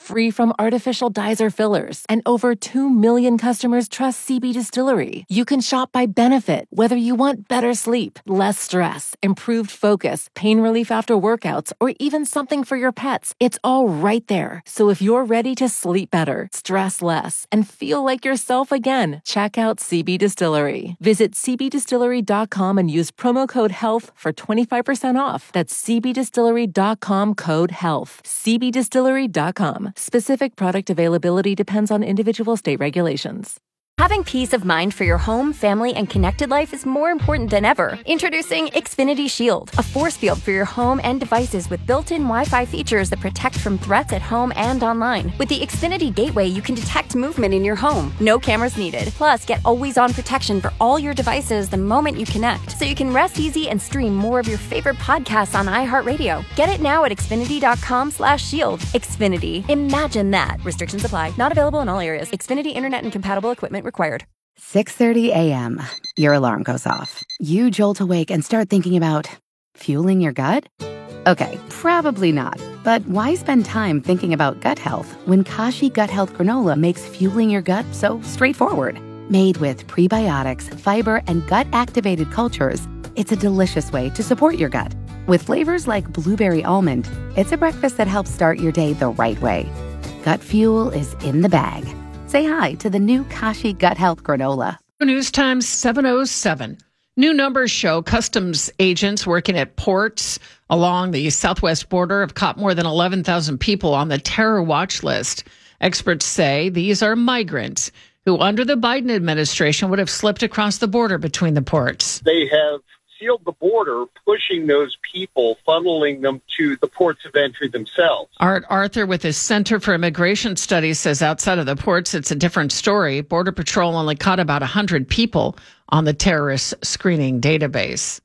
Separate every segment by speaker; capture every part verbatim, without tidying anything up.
Speaker 1: free from artificial dyes or fillers, and over two million customers trust C B Distillery. You can shop by benefit, whether you want better sleep, less stress, improved focus, pain relief after workouts, or even something for your pets. It's all right there. So if you're ready to sleep better, stress less, and feel like yourself again, check out C B Distillery. Visit c b distillery dot com and use promo code HEALTH for twenty-five percent off. That's c b distillery dot com code HEALTH. c b distillery dot com. Specific product availability depends on individual state regulations.
Speaker 2: Having peace of mind for your home, family, and connected life is more important than ever. Introducing Xfinity Shield, a force field for your home and devices with built-in Wi-Fi features that protect from threats at home and online. With the Xfinity Gateway, you can detect movement in your home. No cameras needed. Plus, get always-on protection for all your devices the moment you connect, so you can rest easy and stream more of your favorite podcasts on iHeartRadio. Get it now at xfinity dot com slash shield. Xfinity. Imagine that. Restrictions apply. Not available in all areas. Xfinity Internet and compatible equipment required.
Speaker 3: six thirty a.m. Your alarm goes off. You jolt awake and start thinking about fueling your gut? Okay, probably not. But why spend time thinking about gut health when Kashi Gut Health Granola makes fueling your gut so straightforward? Made with prebiotics, fiber, and gut-activated cultures, it's a delicious way to support your gut. With flavors like blueberry almond, it's a breakfast that helps start your day the right way. Gut fuel is in the bag. Say hi to the new Kashi Gut Health Granola.
Speaker 4: News Times seven oh seven. New numbers show customs agents working at ports along the southwest border have caught more than eleven thousand people on the terror watch list. Experts say these are migrants who, under the Biden administration, would have slipped across the border between the ports.
Speaker 5: They have sealed the border, pushing those people, funneling them to the ports of entry themselves.
Speaker 4: Art Arthur with the Center for Immigration Studies says outside of the ports, it's a different story. Border Patrol only caught about one hundred people on the terrorist screening database.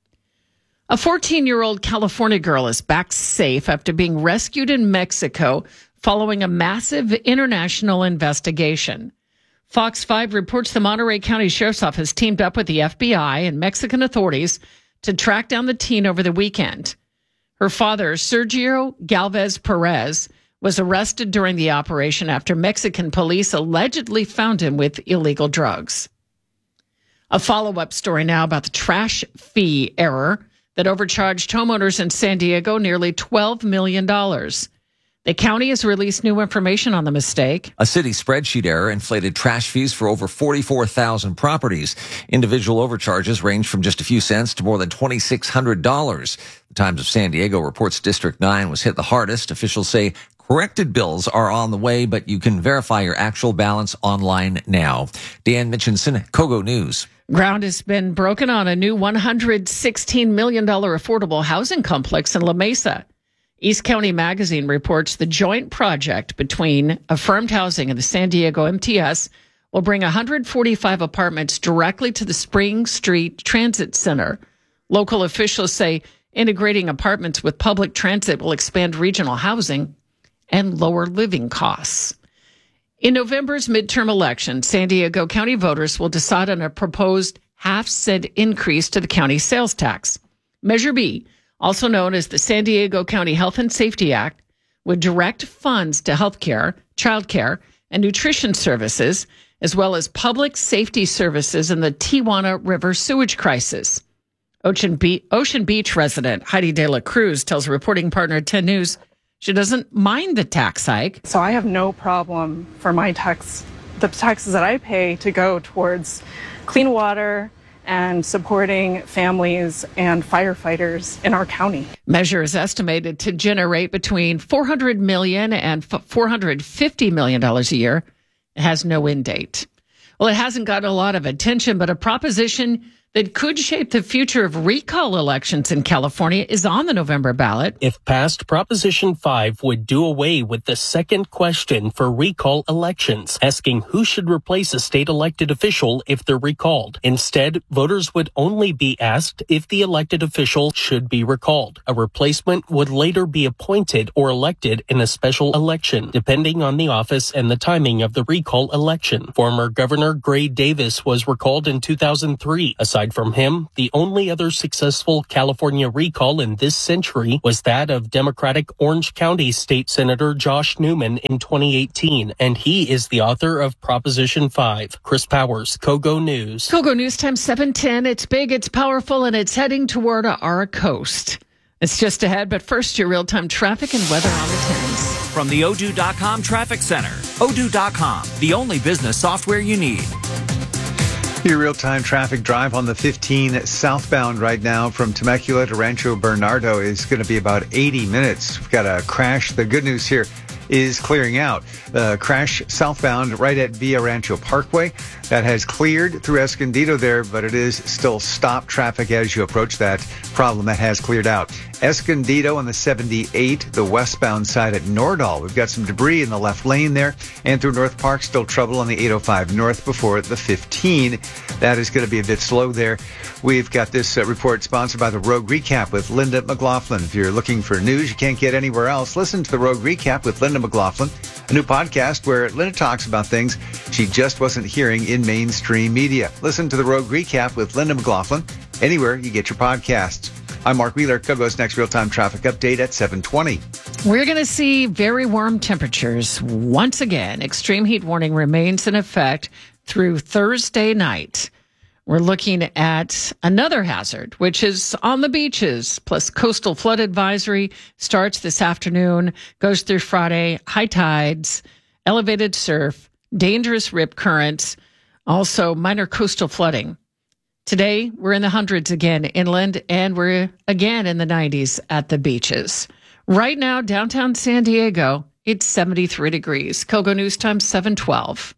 Speaker 4: A fourteen-year-old California girl is back safe after being rescued in Mexico following a massive international investigation. Fox five reports the Monterey County Sheriff's Office teamed up with the F B I and Mexican authorities to track down the teen over the weekend. Her father, Sergio Galvez Perez, was arrested during the operation after Mexican police allegedly found him with illegal drugs. A follow-up story now about the trash fee error that overcharged homeowners in San Diego nearly twelve million dollars. The county has released new information on the mistake.
Speaker 6: A city spreadsheet error inflated trash fees for over forty-four thousand properties. Individual overcharges range from just a few cents to more than two thousand six hundred dollars. The Times of San Diego reports District nine was hit the hardest. Officials say corrected bills are on the way, but you can verify your actual balance online now. Dan Mitchinson, Kogo News.
Speaker 4: Ground has been broken on a new one hundred sixteen million dollars affordable housing complex in La Mesa. East County Magazine reports the joint project between Affirmed Housing and the San Diego M T S will bring one hundred forty-five apartments directly to the Spring Street Transit Center. Local officials say integrating apartments with public transit will expand regional housing and lower living costs. In November's midterm election, San Diego County voters will decide on a proposed half-cent increase to the county sales tax. Measure B, also known as the San Diego County Health and Safety Act, would direct funds to health care, child care, and nutrition services, as well as public safety services in the Tijuana River sewage crisis. Ocean, Be- Ocean Beach resident Heidi De La Cruz tells reporting partner ten News she doesn't mind the tax hike.
Speaker 7: So I have no problem for my tax, the taxes that I pay to go towards clean water and supporting families and firefighters in our county.
Speaker 4: Measure is estimated to generate between four hundred million dollars and four hundred fifty million dollars a year. It has no end date. Well, it hasn't got a lot of attention, but a proposition that could shape the future of recall elections in California is on the November ballot.
Speaker 8: If passed, Proposition five would do away with the second question for recall elections, asking who should replace a state elected official if they're recalled. Instead, voters would only be asked if the elected official should be recalled. A replacement would later be appointed or elected in a special election, depending on the office and the timing of the recall election. Former Governor Gray Davis was recalled in two thousand three. Aside Aside from him, the only other successful California recall in this century was that of Democratic Orange County State Senator Josh Newman in twenty eighteen, and he is the author of Proposition five. Chris Powers, Kogo News.
Speaker 4: Kogo News Time seven ten. It's big, it's powerful, and it's heading toward our coast. It's just ahead, but first, your real-time traffic and weather on the tens.
Speaker 9: From the Odoo dot com Traffic Center. Odoo dot com, the only business software you need.
Speaker 10: Your real-time traffic drive on the fifteen southbound right now from Temecula to Rancho Bernardo is going to be about eighty minutes. We've got a crash. The good news here is clearing out. The crash southbound right at Villa Rancho Parkway. That has cleared through Escondido there, but it is still stop traffic as you approach that problem. That has cleared out. Escondido on the seventy-eight, the westbound side at Nordahl. We've got some debris in the left lane there. And through North Park, still trouble on the eight oh five north before the fifteen. That is going to be a bit slow there. We've got this uh, report sponsored by the Rogue Recap with Linda McLaughlin. If you're looking for news you can't get anywhere else, listen to the Rogue Recap with Linda McLaughlin, a new podcast where Linda talks about things she just wasn't hearing in mainstream media. Listen to the Rogue Recap with Linda McLaughlin anywhere you get your podcasts. I'm Mark Wheeler. Kogo's next real-time traffic update at seven twenty.
Speaker 4: We're going to see very warm temperatures once again. Extreme heat warning remains in effect through Thursday night. We're looking at another hazard, which is on the beaches, plus coastal flood advisory starts this afternoon, goes through Friday, high tides, elevated surf, dangerous rip currents, also minor coastal flooding. Today, we're in the hundreds again inland, and we're again in the nineties at the beaches. Right now, downtown San Diego, it's seventy-three degrees. Kogo News Time, seven twelve.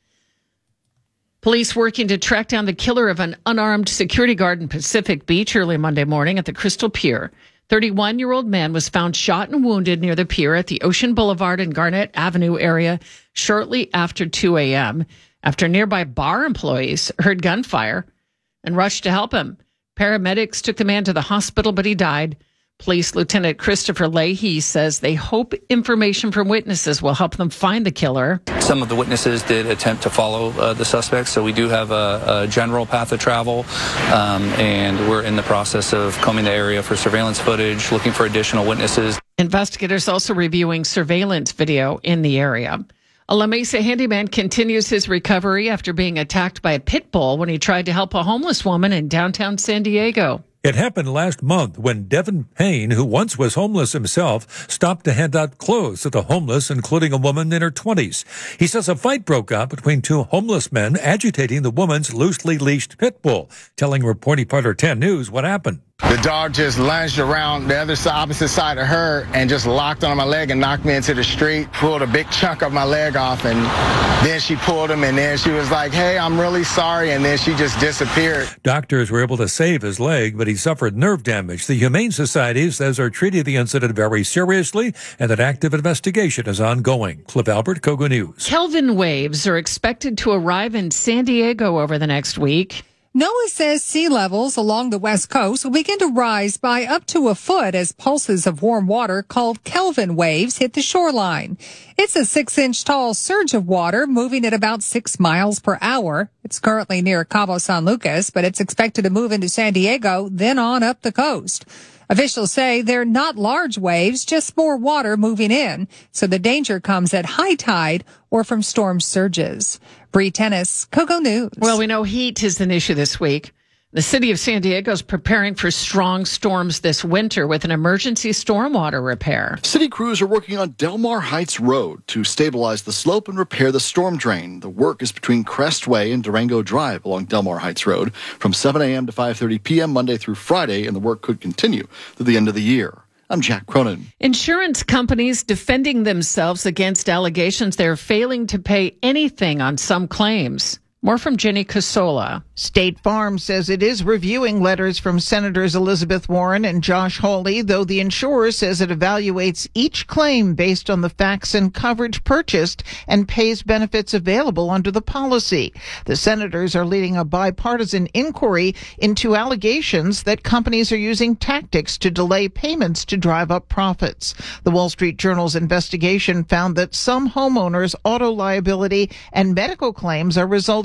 Speaker 4: Police working to track down the killer of an unarmed security guard in Pacific Beach early Monday morning at the Crystal Pier. thirty-one-year-old man was found shot and wounded near the pier at the Ocean Boulevard and Garnett Avenue area shortly after two a.m. after nearby bar employees heard gunfire and rushed to help him. Paramedics took the man to the hospital, but he died. Police Lieutenant Christopher Leahy says they hope information from witnesses will help them find the killer.
Speaker 11: Some of the witnesses did attempt to follow uh, the suspects, so we do have a, a general path of travel, um, and we're in the process of combing the area for surveillance footage, looking for additional witnesses.
Speaker 4: Investigators also reviewing surveillance video in the area. A La Mesa handyman continues his recovery after being attacked by a pit bull when he tried to help a homeless woman in downtown San Diego.
Speaker 12: It happened last month when Devin Payne, who once was homeless himself, stopped to hand out clothes to the homeless, including a woman in her twenties. He says a fight broke out between two homeless men agitating the woman's loosely leashed pit bull, telling Reporting Reporter ten News what happened.
Speaker 13: The dog just lunged around the other side, opposite side of her and just locked on my leg and knocked me into the street, pulled a big chunk of my leg off, and then she pulled him, and then she was like, hey, I'm really sorry, and then she just disappeared.
Speaker 12: Doctors were able to save his leg, but he suffered nerve damage. The Humane Society says they're treating the incident very seriously and that active investigation is ongoing. Cliff Albert, Kogo News.
Speaker 4: Kelvin waves are expected to arrive in San Diego over the next week.
Speaker 14: NOAA says sea levels along the west coast will begin to rise by up to a foot as pulses of warm water called Kelvin waves hit the shoreline. It's a six-inch tall surge of water moving at about six miles per hour. It's currently near Cabo San Lucas, but it's expected to move into San Diego, then on up the coast. Officials say they're not large waves, just more water moving in, so the danger comes at high tide or from storm surges. Bree Tennis, Kogo News.
Speaker 4: Well, we know heat is an issue this week. The city of San Diego is preparing for strong storms this winter with an emergency stormwater repair.
Speaker 15: City crews are working on Del Mar Heights Road to stabilize the slope and repair the storm drain. The work is between Crest Way and Durango Drive along Del Mar Heights Road from seven a.m. to five thirty p.m. Monday through Friday, and the work could continue through the end of the year. I'm Jack Cronin.
Speaker 4: Insurance companies defending themselves against allegations they're failing to pay anything on some claims. More from Jenny Casola.
Speaker 16: State Farm says it is reviewing letters from Senators Elizabeth Warren and Josh Hawley, though the insurer says it evaluates each claim based on the facts and coverage purchased and pays benefits available under the policy. The senators are leading a bipartisan inquiry into allegations that companies are using tactics to delay payments to drive up profits. The Wall Street Journal's investigation found that some homeowners' auto liability and medical claims are resulting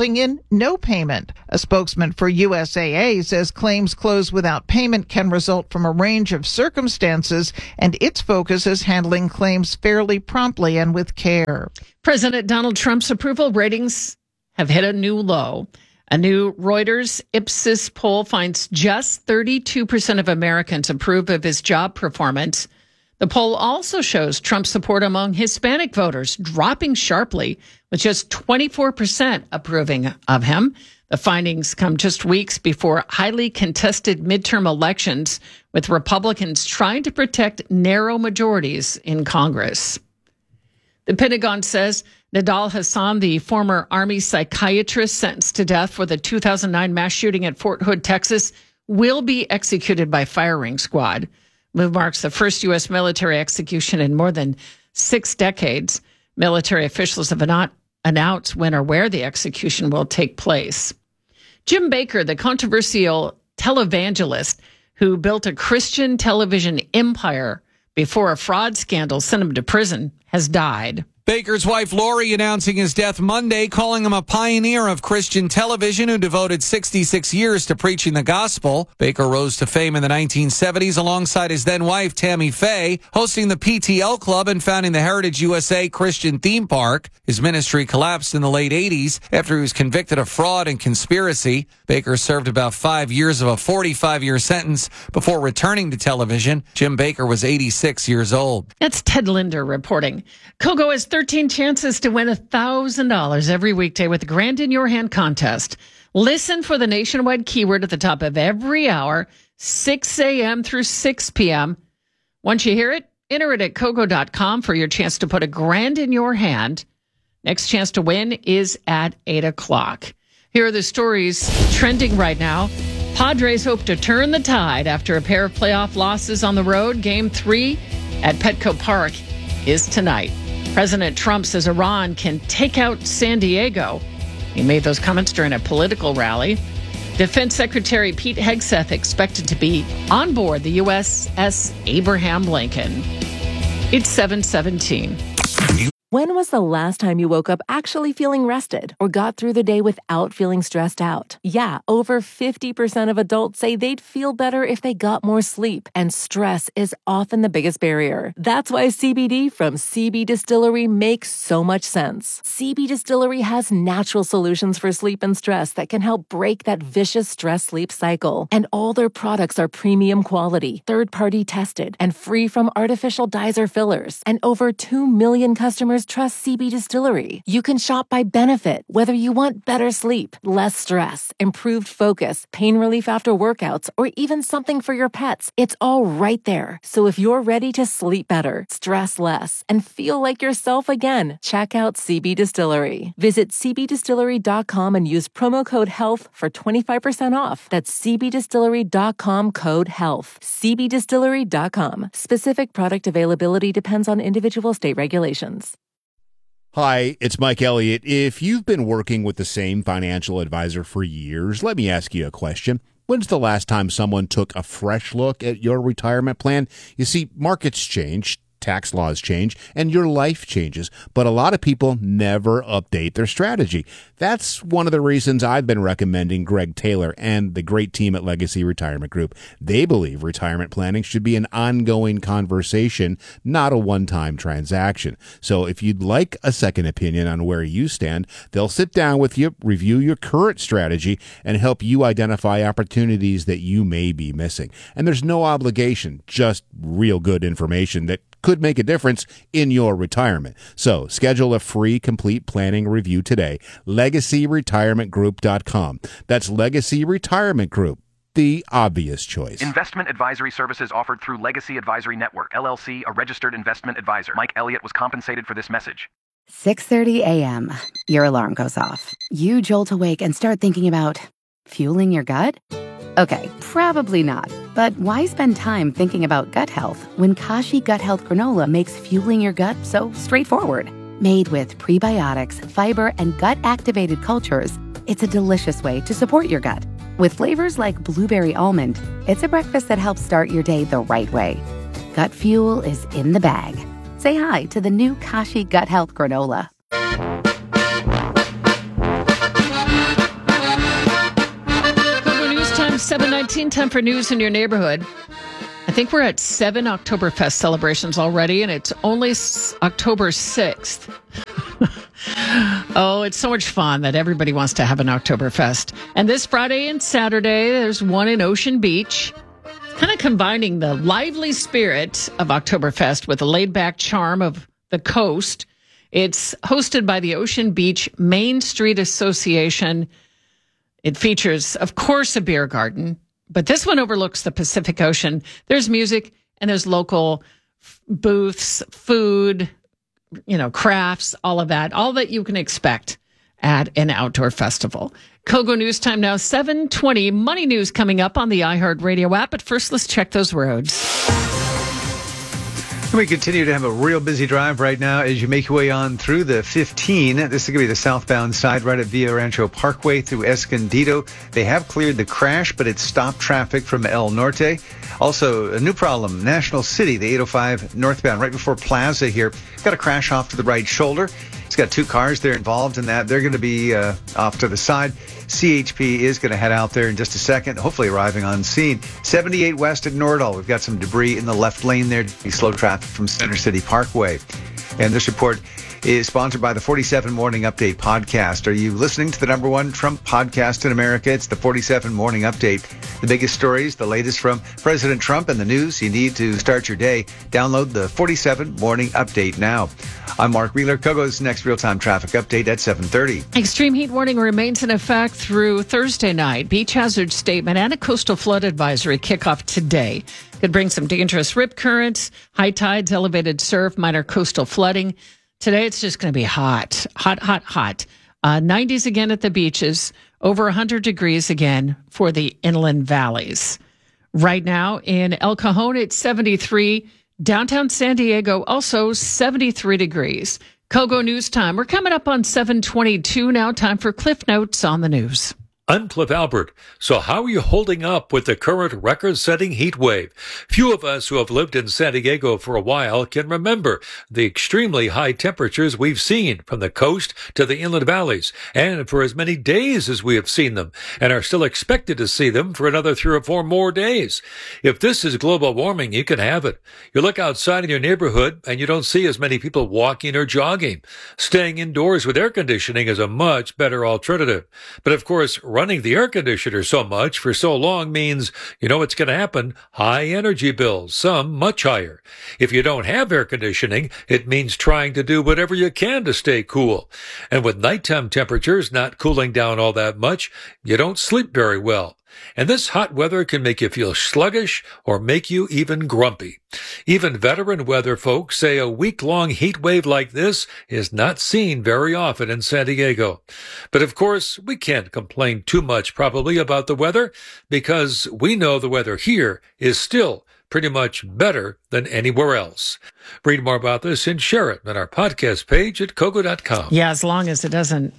Speaker 16: resulting in no payment. A spokesman for U S A A says claims closed without payment can result from a range of circumstances, and its focus is handling claims fairly promptly and with care.
Speaker 4: President Donald Trump's approval ratings have hit a new low. A new Reuters Ipsos poll finds just thirty-two percent of Americans approve of his job performance. The poll also shows Trump's support among Hispanic voters dropping sharply, with just twenty-four percent approving of him. The findings come just weeks before highly contested midterm elections, with Republicans trying to protect narrow majorities in Congress. The Pentagon says Nidal Hasan, the former Army psychiatrist sentenced to death for the two thousand nine mass shooting at Fort Hood, Texas, will be executed by firing squad. Move marks the first U S military execution in more than six decades. Military officials have not announced when or where the execution will take place. Jim Bakker, the controversial televangelist who built a Christian television empire before a fraud scandal sent him to prison, has died.
Speaker 17: Baker's wife, Lori, announcing his death Monday, calling him a pioneer of Christian television who devoted sixty-six years to preaching the gospel. Baker rose to fame in the nineteen seventies alongside his then-wife, Tammy Faye, hosting the P T L Club and founding the Heritage U S A Christian Theme Park. His ministry collapsed in the late eighties after he was convicted of fraud and conspiracy. Baker served about five years of a forty-five-year sentence before returning to television. Jim Baker was eighty-six years old.
Speaker 4: That's Ted Linder reporting. Kogo has thirteen chances to win one thousand dollars every weekday with the Grand in Your Hand contest. Listen for the nationwide keyword at the top of every hour, six a.m. through six p.m. Once you hear it, enter it at Kogo dot com for your chance to put a grand in your hand. Next chance to win is at eight o'clock. Here are the stories trending right now. Padres hope to turn the tide after a pair of playoff losses on the road. Game three at Petco Park is tonight. President Trump says Iran can take out San Diego. He made those comments during a political rally. Defense Secretary Pete Hegseth expected to be on board the U S S Abraham Lincoln. It's seven seventeen.
Speaker 1: When was the last time you woke up actually feeling rested or got through the day without feeling stressed out? Yeah, over fifty percent of adults say they'd feel better if they got more sleep, and stress is often the biggest barrier. That's why C B D from C B Distillery makes so much sense. C B Distillery has natural solutions for sleep and stress that can help break that vicious stress-sleep cycle. And all their products are premium quality, third-party tested, and free from artificial dyes or fillers. And over two million customers trust C B Distillery. You can shop by benefit, whether you want better sleep, less stress, improved focus, pain relief after workouts, or even something for your pets. It's all right there. So if you're ready to sleep better, stress less, and feel like yourself again, check out C B Distillery. Visit C B distillery dot com and use promo code HEALTH for twenty-five percent off. That's C B distillery dot com code HEALTH. C B distillery dot com. Specific product availability depends on individual state regulations.
Speaker 18: Hi, it's Mike Elliott. If you've been working with the same financial advisor for years, let me ask you a question. When's the last time someone took a fresh look at your retirement plan? You see, markets change, tax laws change, and your life changes, but a lot of people never update their strategy. That's one of the reasons I've been recommending Greg Taylor and the great team at Legacy Retirement Group. They believe retirement planning should be an ongoing conversation, not a one-time transaction. So if you'd like a second opinion on where you stand, they'll sit down with you, review your current strategy, and help you identify opportunities that you may be missing. And there's no obligation, just real good information that could make a difference in your retirement. So schedule a free complete planning review today. legacy retirement group dot com. That's Legacy Retirement Group, the obvious choice.
Speaker 19: Investment advisory services offered through Legacy Advisory Network, L L C, a registered investment advisor. Mike Elliott was compensated for this message.
Speaker 3: six thirty a.m. Your alarm goes off. You jolt awake and start thinking about fueling your gut? Okay, probably not. But why spend time thinking about gut health when Kashi Gut Health Granola makes fueling your gut so straightforward? Made with prebiotics, fiber, and gut-activated cultures, it's a delicious way to support your gut. With flavors like blueberry almond, it's a breakfast that helps start your day the right way. Gut fuel is in the bag. Say hi to the new Kashi Gut Health Granola.
Speaker 4: seven nineteen, time for news in your neighborhood. I think we're at seven Oktoberfest celebrations already, and it's only s- October sixth. Oh, it's so much fun that everybody wants to have an Oktoberfest. And this Friday and Saturday, there's one in Ocean Beach. Kind of combining the lively spirit of Oktoberfest with the laid-back charm of the coast. It's hosted by the Ocean Beach Main Street Association. It features, of course, a beer garden, but this one overlooks the Pacific Ocean. There's music and there's local f- booths, food, you know, crafts, all of that, all that you can expect at an outdoor festival. Kogo News Time now, seven twenty. Money news coming up on the iHeartRadio app. But first, let's check those roads.
Speaker 10: We continue to have a real busy drive right now as you make your way on through the fifteen. This is going to be the southbound side right at Villa Rancho Parkway through Escondido. They have cleared the crash, but it's stopped traffic from El Norte. Also, a new problem, National City, the eight oh five northbound, right before Plaza here. Got a crash off to the right shoulder. It's got two cars there involved in that. They're going to be uh, off to the side. C H P is going to head out there in just a second, hopefully arriving on scene. seventy-eight west at Nordal. We've got some debris in the left lane there. Slow traffic from Center City Parkway. And this report is sponsored by the forty-seven Morning Update podcast. Are you listening to the number one Trump podcast in America? It's the forty-seven Morning Update. The biggest stories, the latest from President Trump and the news you need to start your day. Download the forty-seven Morning Update now. I'm Mark Wheeler. Kogo's next real-time traffic update at seven thirty.
Speaker 4: Extreme heat warning remains in effect through Thursday night. Beach hazard statement and a coastal flood advisory kick off today. Could bring some dangerous rip currents, high tides, elevated surf, minor coastal flooding. Today, it's just going to be hot, hot, hot, hot. Uh, nineties again at the beaches, over one hundred degrees again for the inland valleys. Right now in El Cajon, it's seventy-three. Downtown San Diego, also seventy-three degrees. Kogo News Time. We're coming up on seven twenty-two now. Time for Cliff Notes on the news.
Speaker 12: I'm Cliff Albert. So how are you holding up with the current record-setting heat wave? Few of us who have lived in San Diego for a while can remember the extremely high temperatures we've seen from the coast to the inland valleys, and for as many days as we have seen them, and are still expected to see them for another three or four more days. If this is global warming, you can have it. You look outside in your neighborhood, and you don't see as many people walking or jogging. Staying indoors with air conditioning is a much better alternative. But of course, running the air conditioner so much for so long means, you know what's going to happen, high energy bills, some much higher. If you don't have air conditioning, it means trying to do whatever you can to stay cool. And with nighttime temperatures not cooling down all that much, you don't sleep very well. And this hot weather can make you feel sluggish or make you even grumpy. Even veteran weather folks say a week-long heat wave like this is not seen very often in San Diego. But of course, we can't complain too much probably about the weather because we know the weather here is still pretty much better than anywhere else. Read more about this and share it on our podcast page at kogo dot com.
Speaker 4: Yeah, as long as it doesn't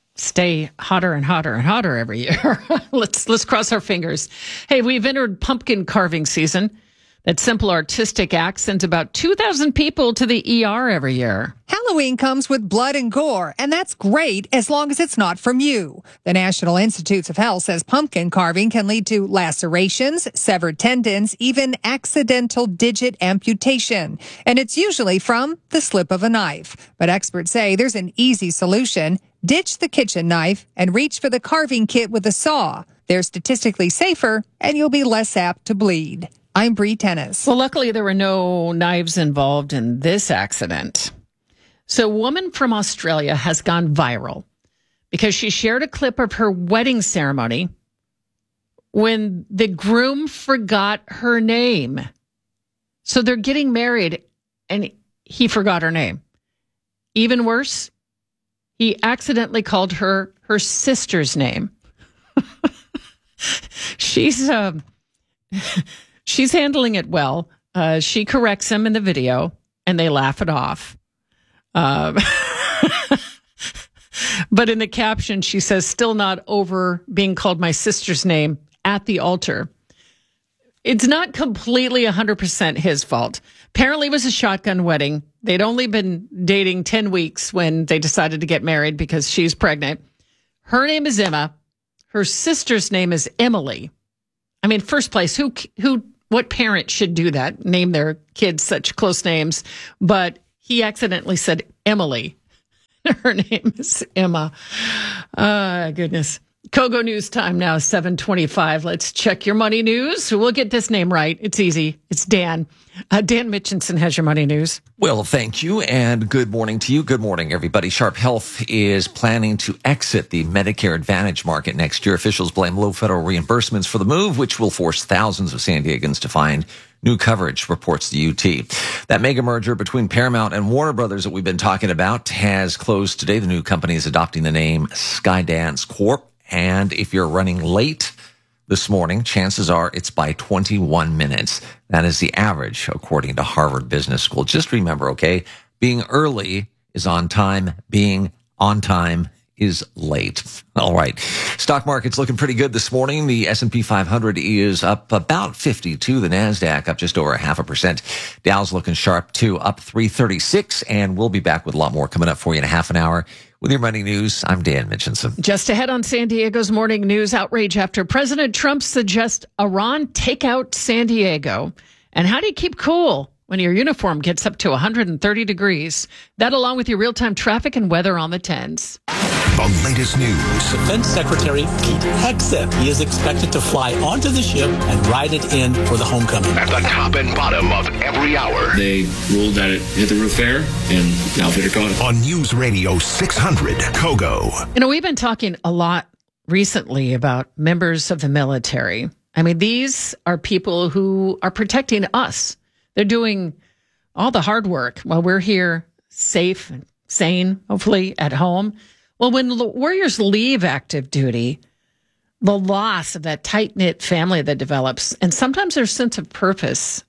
Speaker 4: stay hotter and hotter and hotter every year. let's let's cross our fingers. Hey, we've entered pumpkin carving season. That simple artistic act sends about two thousand people to the E R every year.
Speaker 14: Halloween comes with blood and gore, and that's great as long as it's not from you. The National Institutes of Health says pumpkin carving can lead to lacerations, severed tendons, even accidental digit amputation. And it's usually from the slip of a knife. But experts say there's an easy solution. Ditch the kitchen knife and reach for the carving kit with a saw. They're statistically safer, and you'll be less apt to bleed. I'm Bree Tennis.
Speaker 4: Well, luckily there were no knives involved in this accident. So a woman from Australia has gone viral because she shared a clip of her wedding ceremony when the groom forgot her name. So they're getting married and he forgot her name. Even worse, he accidentally called her her sister's name. She's uh, she's handling it well. Uh, she corrects him in the video, and they laugh it off. Uh, but in the caption, she says, "Still not over being called my sister's name at the altar." It's not completely one hundred percent his fault. Apparently, it was a shotgun wedding. They'd only been dating ten weeks when they decided to get married because she's pregnant. Her name is Emma. Her sister's name is Emily. I mean, first place, who, who, what parent should do that? Name their kids such close names. But he accidentally said Emily. Her name is Emma. Uh, goodness. Kogo News time now, seven twenty-five. Let's check your money news. We'll get this name right. It's easy. It's Dan. Uh, Dan Mitchinson has your money news.
Speaker 6: Well, thank you, and good morning to you. Good morning, everybody. Sharp Health is planning to exit the Medicare Advantage market next year. Officials blame low federal reimbursements for the move, which will force thousands of San Diegans to find new coverage, reports the U T. That mega merger between Paramount and Warner Brothers that we've been talking about has closed today. The new company is adopting the name Skydance Corp. And if you're running late this morning, chances are it's by twenty-one minutes. That is the average, according to Harvard Business School. Just remember, okay, being early is on time. Being on time is late. All right. Stock market's looking pretty good this morning. The S and P five hundred is up about fifty-two. The NASDAQ up just over a half a percent. Dow's looking sharp too, up three thirty-six. And we'll be back with a lot more coming up for you in a half an hour. With your money news, I'm Dan Mitchinson.
Speaker 4: Just ahead on San Diego's morning news, outrage after President Trump suggests Iran take out San Diego. And how do you keep cool when your uniform gets up to one hundred thirty degrees? That along with your real-time traffic and weather on the tens.
Speaker 20: The latest news.
Speaker 21: Defense Secretary Pete Hegseth, he is expected to fly onto the ship and ride it in for the homecoming.
Speaker 20: At the top and bottom of every hour.
Speaker 22: They ruled that it hit the roof there, and the outfitter caught it.
Speaker 20: On News Radio six hundred, Kogo.
Speaker 4: You know, we've been talking a lot recently about members of the military. I mean, these are people who are protecting us. They're doing all the hard work while we're here safe and sane, hopefully at home. Well, when warriors leave active duty, the loss of that tight-knit family that develops, and sometimes their sense of purpose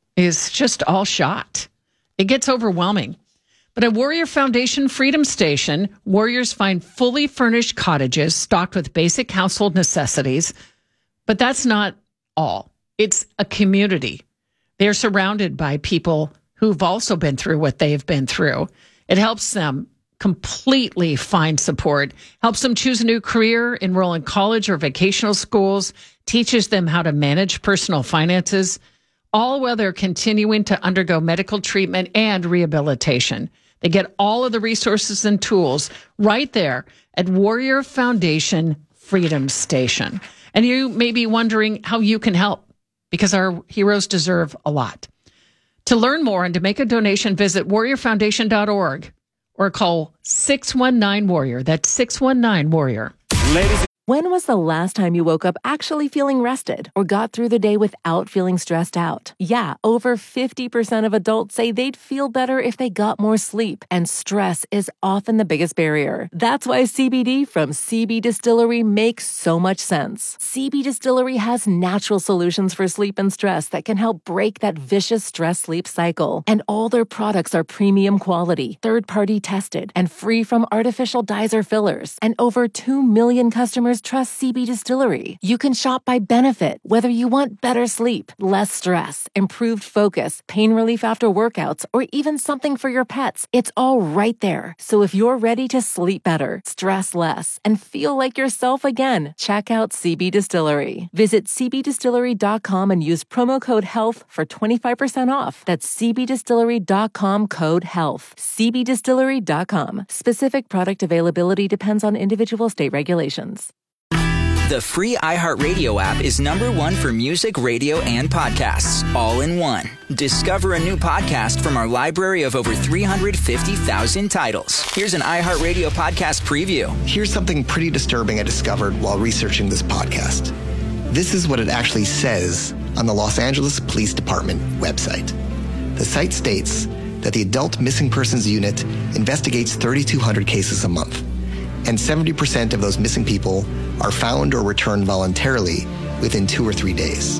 Speaker 4: is just all shot. It gets overwhelming. But at Warrior Foundation Freedom Station, warriors find fully furnished cottages stocked with basic household necessities. But that's not all. It's a community. They're surrounded by people who've also been through what they've been through. It helps them completely find support, helps them choose a new career, enroll in college or vocational schools, teaches them how to manage personal finances, all while they're continuing to undergo medical treatment and rehabilitation. They get all of the resources and tools right there at Warrior Foundation Freedom Station. And you may be wondering how you can help, because our heroes deserve a lot. To learn more and to make a donation, visit warrior foundation dot org. Or call six one nine warrior. That's six one nine warrior.
Speaker 1: Ladies. When was the last time you woke up actually feeling rested or got through the day without feeling stressed out? Yeah, over fifty percent of adults say they'd feel better if they got more sleep, and stress is often the biggest barrier. That's why C B D from C B Distillery makes so much sense. C B Distillery has natural solutions for sleep and stress that can help break that vicious stress-sleep cycle. And all their products are premium quality, third-party tested, and free from artificial dyes or fillers. And over two million customers trust C B Distillery. You can shop by benefit, whether you want better sleep, less stress, improved focus, pain relief after workouts, or even something for your pets. It's all right there. So if you're ready to sleep better, stress less, and feel like yourself again, check out C B Distillery. Visit c b distillery dot com and use promo code HEALTH for twenty-five percent off. That's c b distillery dot com code HEALTH. c b distillery dot com. Specific product availability depends on individual state regulations.
Speaker 23: The free iHeartRadio app is number one for music, radio, and podcasts, all in one. Discover a new podcast from our library of over three hundred fifty thousand titles. Here's an iHeartRadio podcast preview.
Speaker 24: Here's something pretty disturbing I discovered while researching this podcast. This is what it actually says on the Los Angeles Police Department website. The site states that the Adult Missing Persons Unit investigates thirty-two hundred cases a month, and seventy percent of those missing people are found or returned voluntarily within two or three days.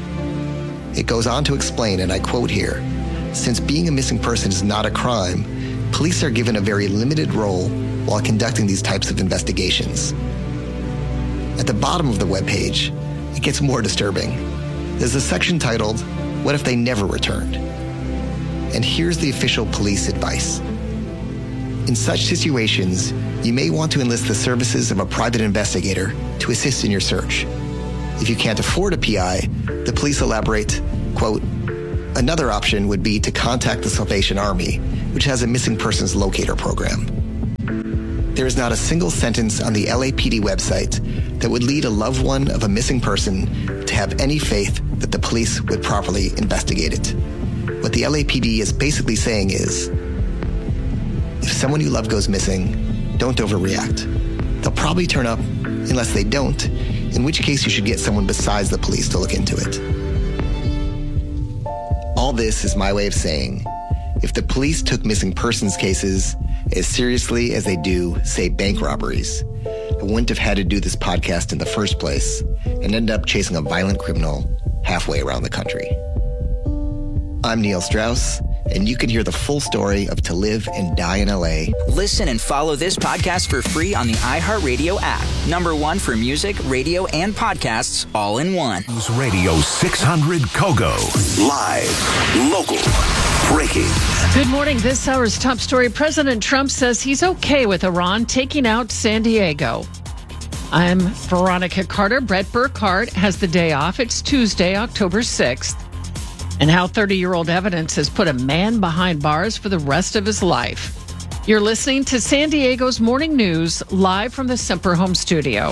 Speaker 24: It goes on to explain, and I quote here, since being a missing person is not a crime, police are given a very limited role while conducting these types of investigations. At the bottom of the webpage, it gets more disturbing. There's a section titled, What If They Never Returned? And here's the official police advice. In such situations, you may want to enlist the services of a private investigator to assist in your search. If you can't afford a P I, the police elaborate, quote, another option would be to contact the Salvation Army, which has a missing persons locator program. There is not a single sentence on the L A P D website that would lead a loved one of a missing person to have any faith that the police would properly investigate it. What the L A P D is basically saying is, if someone you love goes missing, don't overreact. They'll probably turn up unless they don't, in which case you should get someone besides the police to look into it. All this is my way of saying, if the police took missing persons cases as seriously as they do, say, bank robberies, I wouldn't have had to do this podcast in the first place and end up chasing a violent criminal halfway around the country. I'm Neil Strauss, and you can hear the full story of To Live and Die in L A.
Speaker 23: Listen and follow this podcast for free on the iHeartRadio app. Number one for music, radio, and podcasts all in one.
Speaker 20: News Radio six hundred Kogo. Live, local, breaking.
Speaker 4: Good morning. This hour's top story. President Trump says he's okay with Iran taking out San Diego. I'm Veronica Carter. Brett Burkhart has the day off. It's Tuesday, October sixth. And how thirty-year-old evidence has put a man behind bars for the rest of his life. You're listening to San Diego's Morning News, live from the Semper Home Studio.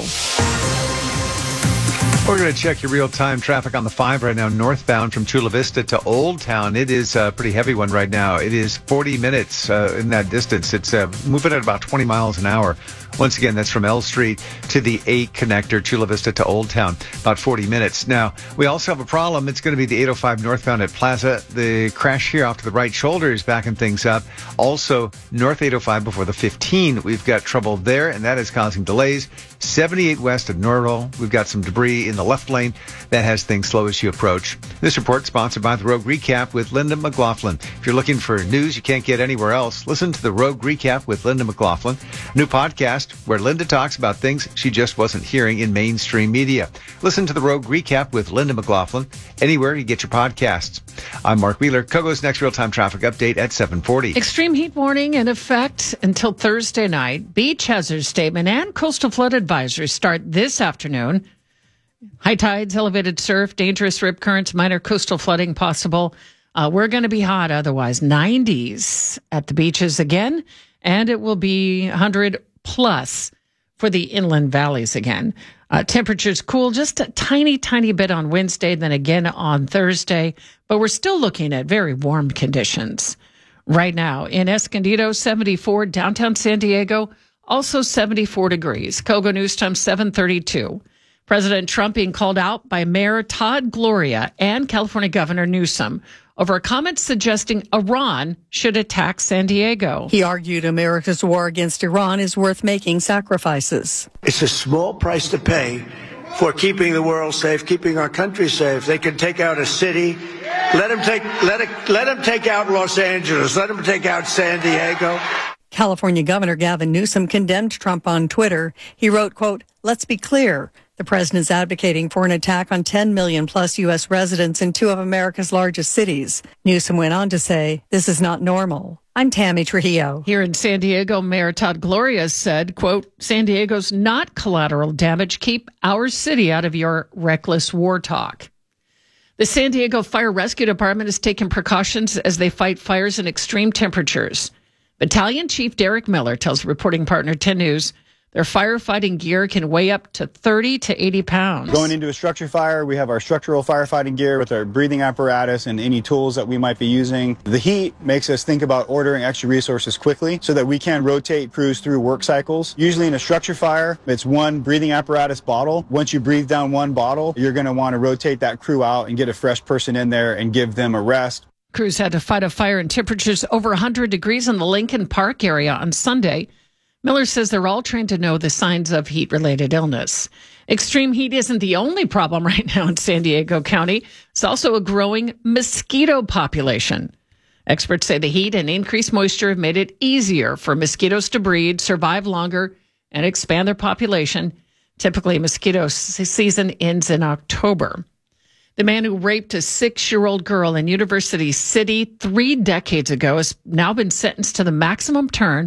Speaker 10: We're going to check your real-time traffic on the five right now, northbound from Chula Vista to Old Town. It is a pretty heavy one right now. It is forty minutes uh, in that distance. It's uh, moving at about twenty miles an hour. Once again, that's from L Street to the eight connector, Chula Vista to Old Town, about forty minutes. Now, we also have a problem. It's going to be the eight oh five northbound at Plaza. The crash here off to the right shoulder is backing things up. Also, north eight oh five before the fifteen, we've got trouble there, and that is causing delays. seventy-eight west at Norwell, we've got some debris in the left lane. That has things slow as you approach. This report sponsored by the Rogue Recap with Linda McLaughlin. If you're looking for news you can't get anywhere else, listen to the Rogue Recap with Linda McLaughlin, new podcast where Linda talks about things she just wasn't hearing in mainstream media. Listen to the Rogue Recap with Linda McLaughlin anywhere you get your podcasts. I'm Mark Wheeler. Kogo's next real-time traffic update at seven forty.
Speaker 4: Extreme heat warning in effect until Thursday night. Beach hazard statement and coastal flood advisories start this afternoon. High tides, elevated surf, dangerous rip currents, minor coastal flooding possible. Uh, we're going to be hot otherwise. nineties at the beaches again, and it will be one hundred plus for the inland valleys again. Uh, temperatures cool just a tiny, tiny bit on Wednesday, then again on Thursday, but we're still looking at very warm conditions. Right now in Escondido, seventy-four, downtown San Diego, also seventy-four degrees. Kogo News Time, seven thirty-two. President Trump being called out by Mayor Todd Gloria and California Governor Newsom over a comment suggesting Iran should attack San Diego.
Speaker 2: He argued America's war against Iran is worth making sacrifices.
Speaker 5: It's a small price to pay for keeping the world safe, keeping our country safe. They can take out a city. Let them take, let it, let them take out Los Angeles. Let them take out San Diego.
Speaker 2: California Governor Gavin Newsom condemned Trump on Twitter. He wrote, quote, "Let's be clear. The president's advocating for an attack on ten million plus U S residents in two of America's largest cities." Newsom went on to say, "This is not normal." I'm Tammy Trujillo.
Speaker 4: Here in San Diego, Mayor Todd Gloria said, quote, "San Diego's not collateral damage. Keep our city out of your reckless war talk." The San Diego Fire Rescue Department has taken precautions as they fight fires in extreme temperatures. Battalion Chief Derek Miller tells reporting partner ten News their firefighting gear can weigh up to thirty to eighty pounds.
Speaker 7: Going into a structure fire, we have our structural firefighting gear with our breathing apparatus and any tools that we might be using. The heat makes us think about ordering extra resources quickly so that we can rotate crews through work cycles. Usually in a structure fire, it's one breathing apparatus bottle. Once you breathe down one bottle, you're going to want to rotate that crew out and get a fresh person in there and give them a rest.
Speaker 4: Crews had to fight a fire in temperatures over one hundred degrees in the Lincoln Park area on Sunday. Miller says they're all trained to know the signs of heat-related illness. Extreme heat isn't the only problem right now in San Diego County. It's also a growing mosquito population. Experts say the heat and increased moisture have made it easier for mosquitoes to breed, survive longer, and expand their population. Typically, mosquito season ends in October. The man who raped a six-year-old girl in University City three decades ago has now been sentenced to the maximum term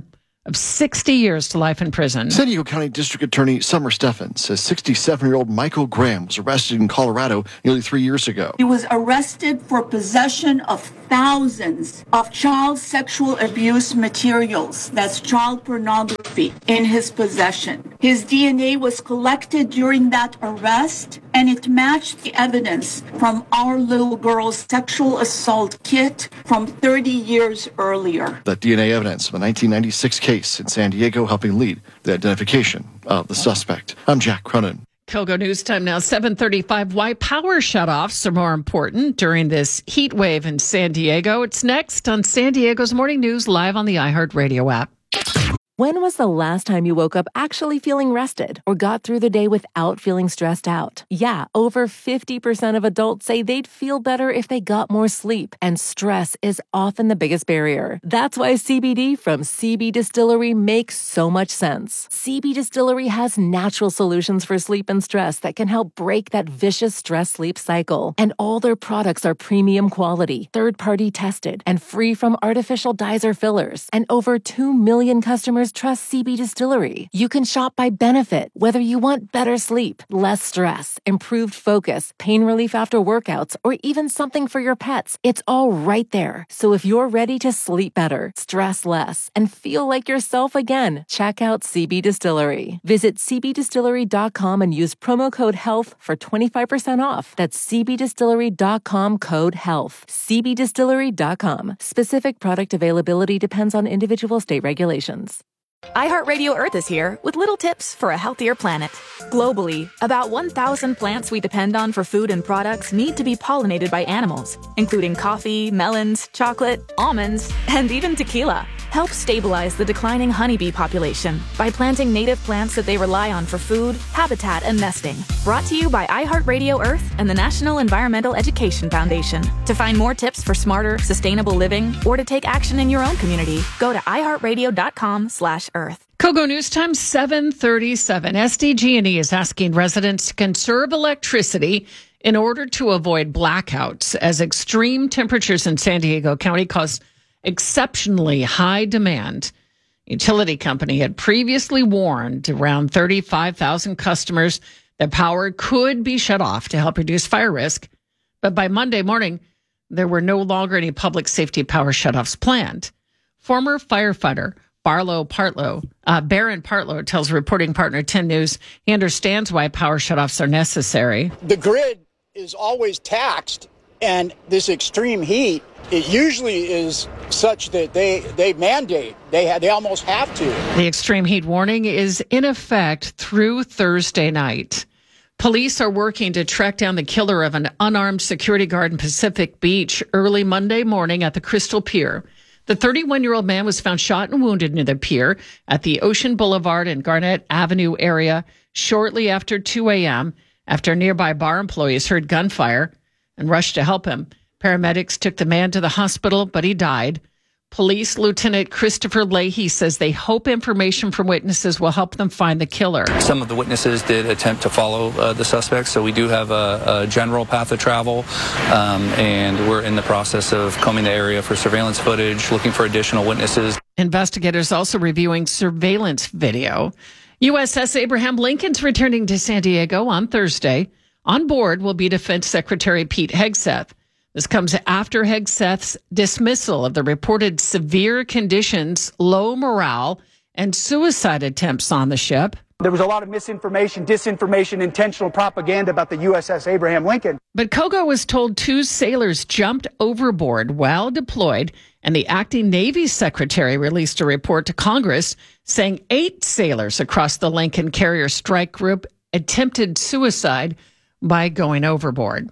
Speaker 4: of sixty years to life in prison.
Speaker 15: San Diego County District Attorney Summer Steffen says sixty-seven-year-old Michael Graham was arrested in Colorado nearly three years ago.
Speaker 8: He was arrested for possession of thousands of child sexual abuse materials, that's child pornography, in his possession. His D N A was collected during that arrest, and it matched the evidence from our little girl's sexual assault kit from thirty years earlier.
Speaker 15: That D N A evidence of a nineteen ninety-six case in San Diego helping lead the identification of the suspect. I'm Jack Cronin.
Speaker 4: Kogo News Time now, seven thirty-five. Why power shutoffs are more important during this heat wave in San Diego. It's next on San Diego's Morning News, live on the iHeartRadio app.
Speaker 1: When was the last time you woke up actually feeling rested or got through the day without feeling stressed out? Yeah, over fifty percent of adults say they'd feel better if they got more sleep, and stress is often the biggest barrier. That's why C B D from C B Distillery makes so much sense. C B Distillery has natural solutions for sleep and stress that can help break that vicious stress-sleep cycle. And all their products are premium quality, third-party tested, and free from artificial dyes or fillers. And over two million customers trust C B Distillery. You can shop by benefit, whether you want better sleep, less stress, improved focus, pain relief after workouts, or even something for your pets. It's all right there. So if you're ready to sleep better, stress less, and feel like yourself again, check out C B Distillery. Visit c b distillery dot com and use promo code HEALTH for twenty-five percent off. That's c b distillery dot com code HEALTH. c b distillery dot com. Specific product availability depends on individual state regulations.
Speaker 9: iHeartRadio Earth is here with little tips for a healthier planet. Globally, about one thousand plants we depend on for food and products need to be pollinated by animals, including coffee, melons, chocolate, almonds, and even tequila. Help stabilize the declining honeybee population by planting native plants that they rely on for food, habitat, and nesting. Brought to you by iHeartRadio Earth and the National Environmental Education Foundation. To find more tips for smarter, sustainable living, or to take action in your own community, go to i heart radio dot com slash earth.
Speaker 4: Kogo News Time, seven thirty-seven. S D G and E is asking residents to conserve electricity in order to avoid blackouts as extreme temperatures in San Diego County cause exceptionally high demand. Utility company had previously warned around thirty-five thousand customers that power could be shut off to help reduce fire risk. But by Monday morning, there were no longer any public safety power shutoffs planned. Former firefighter Barlow Partlow, uh, Baron Partlow tells reporting partner ten News he understands why power shutoffs are necessary.
Speaker 11: The grid is always taxed, and this extreme heat, it usually is such that they, they mandate, they ha- they almost have to.
Speaker 4: The extreme heat warning is in effect through Thursday night. Police are working to track down the killer of an unarmed security guard in Pacific Beach early Monday morning at the Crystal Pier. The thirty-one-year-old man was found shot and wounded near the pier at the Ocean Boulevard and Garnett Avenue area shortly after two a.m. after nearby bar employees heard gunfire and rushed to help him. Paramedics took the man to the hospital, but he died. Police Lieutenant Christopher Leahy says they hope information from witnesses will help them find the killer.
Speaker 13: Some of the witnesses did attempt to follow uh, the suspects, so we do have a, a general path of travel, um, and we're in the process of combing the area for surveillance footage, looking for additional witnesses.
Speaker 4: Investigators also reviewing surveillance video. U S S Abraham Lincoln's returning to San Diego on Thursday. On board will be Defense Secretary Pete Hegseth. This comes after Hegseth's dismissal of the reported severe conditions, low morale, and suicide attempts on the ship.
Speaker 11: There was a lot of misinformation, disinformation, intentional propaganda about the U S S Abraham Lincoln.
Speaker 4: But Kogo was told two sailors jumped overboard while deployed, and the acting Navy secretary released a report to Congress saying eight sailors across the Lincoln Carrier Strike Group attempted suicide by going overboard.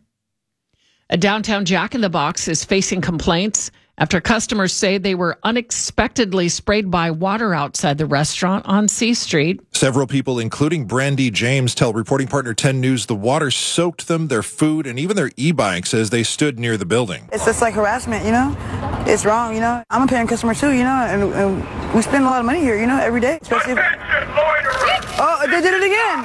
Speaker 4: A downtown Jack in the Box is facing complaints after customers say they were unexpectedly sprayed by water outside the restaurant on C Street.
Speaker 25: Several people, including Brandy James, tell reporting partner ten News the water soaked them, their food, and even their e-bikes as they stood near the building.
Speaker 26: It's just like harassment, you know? It's wrong, you know? I'm a paying customer too, you know? And, and we spend a lot of money here, you know, every day. Especially if... Oh, they did it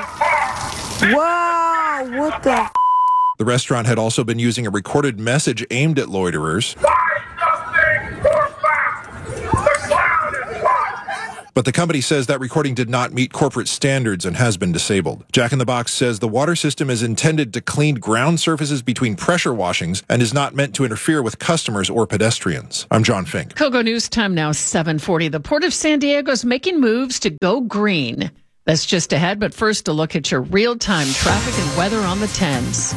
Speaker 26: again! Wow, what the...
Speaker 25: The restaurant had also been using a recorded message aimed at loiterers. but the company says that recording did not meet corporate standards and has been disabled. Jack in the Box says the water system is intended to clean ground surfaces between pressure washings and is not meant to interfere with customers or pedestrians. I'm John Fink.
Speaker 4: Kogo News Time now, seven forty. The Port of San Diego is making moves to go green. That's just ahead, but first a look at your real-time traffic and weather on the tens.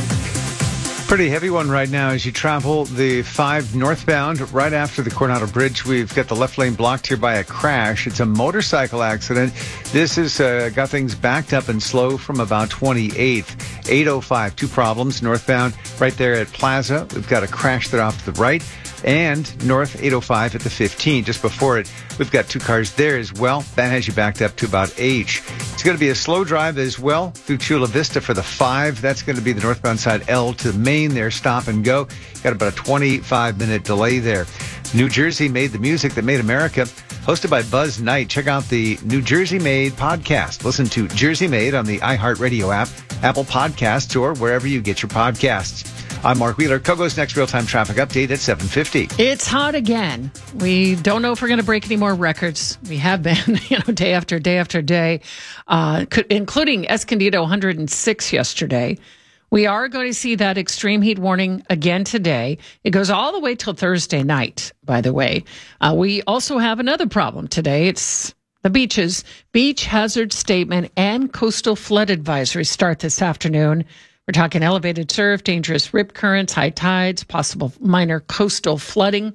Speaker 10: Pretty heavy one right now as you travel the five northbound right after the Coronado Bridge. We've got the left lane blocked here by a crash. It's a motorcycle accident. This has uh, got things backed up and slow from about twenty-eighth. eight oh five, two problems northbound right there at Plaza. We've got a crash there off to the right. And north eight oh five at the fifteen, just before it, we've got two cars there as well. That has you backed up to about H. It's going to be a slow drive as well through Chula Vista for the five. That's going to be the northbound side L to Main there, stop and go. Got about a twenty-five minute delay there. New Jersey Made the Music That Made America, hosted by Buzz Knight. Check out the New Jersey Made podcast. Listen to Jersey Made on the iHeartRadio app, Apple Podcasts, or wherever you get your podcasts. I'm Mark Wheeler. Kogo's next real-time traffic update at seven fifty.
Speaker 4: It's hot again. We don't know if we're going to break any more records. We have been, you know, day after day after day, uh, including Escondido one hundred six yesterday. We are going to see that extreme heat warning again today. It goes all the way till Thursday night, by the way. Uh, we also have another problem today. It's the beaches. Beach hazard statement and coastal flood advisory start this afternoon. We're talking elevated surf, dangerous rip currents, high tides, possible minor coastal flooding.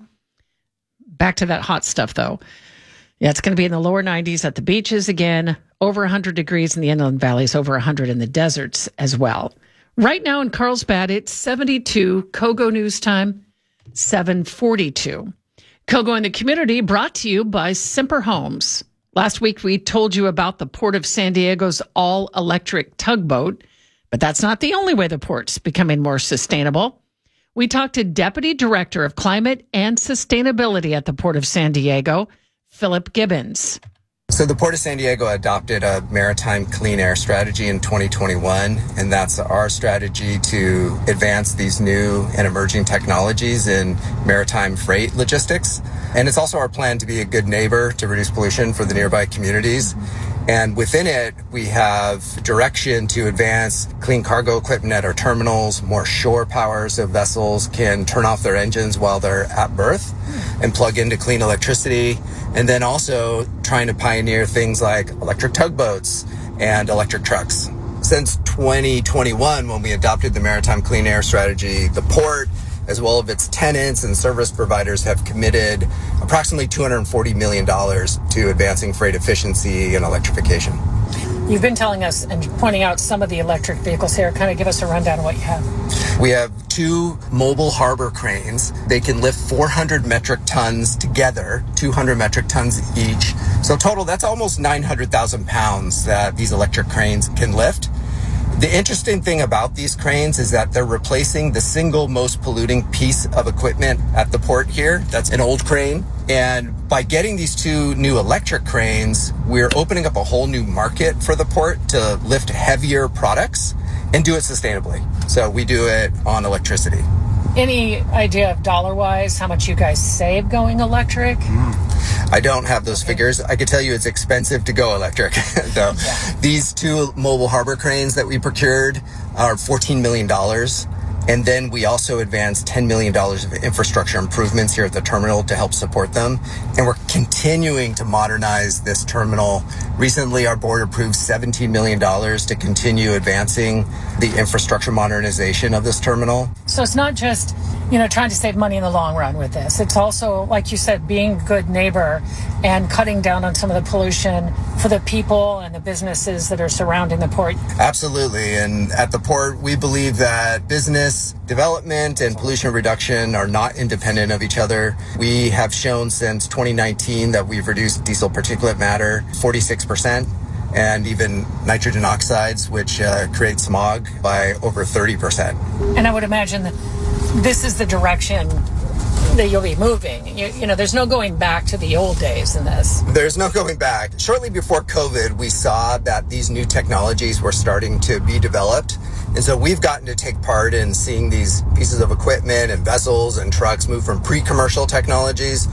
Speaker 4: Back to that hot stuff, though. Yeah, it's going to be in the lower nineties at the beaches again, over one hundred degrees in the inland valleys, over one hundred in the deserts as well. Right now in Carlsbad, it's seventy-two. Kogo News Time, seven forty-two. Kogo in the Community brought to you by Semper Homes. Last week, we told you about the Port of San Diego's all-electric tugboat. But that's not the only way the port's becoming more sustainable. We talked to Deputy Director of Climate and Sustainability at the Port of San Diego, Philip Gibbons.
Speaker 3: So the Port of San Diego adopted a maritime clean air strategy in twenty twenty-one, and that's our strategy to advance these new and emerging technologies in maritime freight logistics. And it's also our plan to be a good neighbor to reduce pollution for the nearby communities. And within it, we have direction to advance clean cargo equipment at our terminals, more shore power so vessels can turn off their engines while they're at berth and plug into clean electricity. And then also trying to pioneer things like electric tugboats and electric trucks. Since twenty twenty-one, when we adopted the Maritime Clean Air Strategy, the port, as well as its tenants and service providers, have committed approximately two hundred forty million dollars to advancing freight efficiency and electrification.
Speaker 4: You've been telling us and pointing out some of the electric vehicles here. Kind of give us a rundown of what you have.
Speaker 3: We have two mobile harbor cranes. They can lift four hundred metric tons together, two hundred metric tons each. So total, that's almost nine hundred thousand pounds that these electric cranes can lift. The interesting thing about these cranes is that they're replacing the single most polluting piece of equipment at the port here. That's an old crane. And by getting these two new electric cranes, we're opening up a whole new market for the port to lift heavier products and do it sustainably. So we do it on electricity.
Speaker 4: Any idea of dollar-wise how much you guys save going electric?
Speaker 3: Mm. I don't have those figures. I could tell you it's expensive to go electric. so yeah. These two mobile harbor cranes that we procured are fourteen million dollars. And then we also advanced ten million dollars of infrastructure improvements here at the terminal to help support them. And we're continuing to modernize this terminal. Recently, our board approved seventeen million dollars to continue advancing the infrastructure modernization of this terminal.
Speaker 4: So it's not just, you know, trying to save money in the long run with this. It's also, like you said, being a good neighbor and cutting down on some of the pollution for the people and the businesses that are surrounding the port.
Speaker 3: Absolutely. And at the port, we believe that business development and pollution reduction are not independent of each other. We have shown since twenty nineteen that we've reduced diesel particulate matter forty-six percent and even nitrogen oxides, which uh, create smog, by over thirty percent.
Speaker 4: And I would imagine that this is the direction that you'll be moving. You, you know, there's no going back to the old days in this.
Speaker 3: There's no going back. Shortly before COVID, we saw that these new technologies were starting to be developed. And so we've gotten to take part in seeing these pieces of equipment and vessels and trucks move from pre-commercial technologies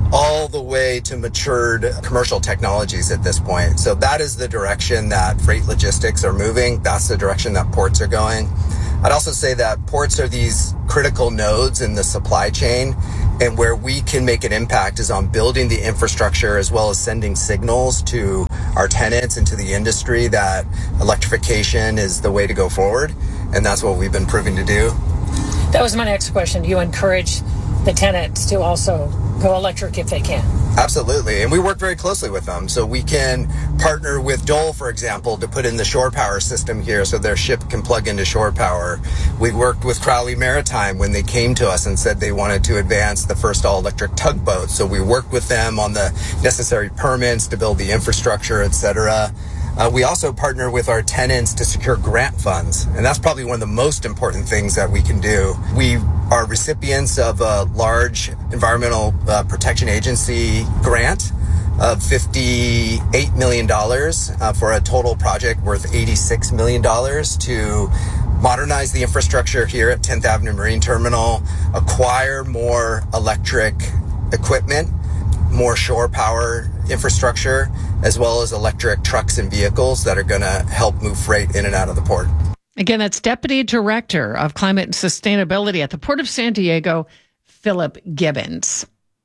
Speaker 3: all the way to matured commercial technologies at this point. So that is the direction that freight logistics are moving. That's the direction that ports are going. I'd also say that ports are these critical nodes in the supply chain, and where we can make an impact is on building the infrastructure as well as sending signals to our tenants and to the industry that electrification is the way to go forward. And that's what we've been proving to do.
Speaker 4: That was my next question. Do you encourage the tenants to also go electric if they can?
Speaker 3: Absolutely. And we work very closely with them. So we can partner with Dole, for example, to put in the shore power system here so their ship can plug into shore power. We worked with Crowley Maritime when they came to us and said they wanted to advance the first all-electric tugboat. So we worked with them on the necessary permits to build the infrastructure, et cetera. Uh, we also partner with our tenants to secure grant funds, and that's probably one of the most important things that we can do. We are recipients of a large Environmental uh, Protection Agency grant of fifty-eight million dollars uh, for a total project worth eighty-six million dollars to modernize the infrastructure here at tenth Avenue Marine Terminal, acquire more electric equipment, more shore power infrastructure, as well as electric trucks and vehicles that are going to help move freight in and out of the port.
Speaker 4: Again, that's Deputy Director of Climate and Sustainability at the Port of San Diego, Philip Gibbons.